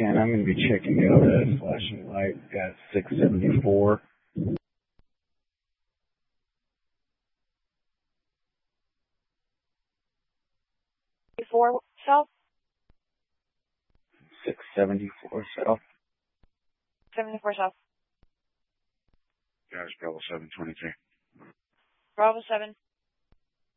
10. I'm going to be checking out a flashing light at 674. 4 South. 674 South. 74 South. Guys, Bravo 723. Bravo 7.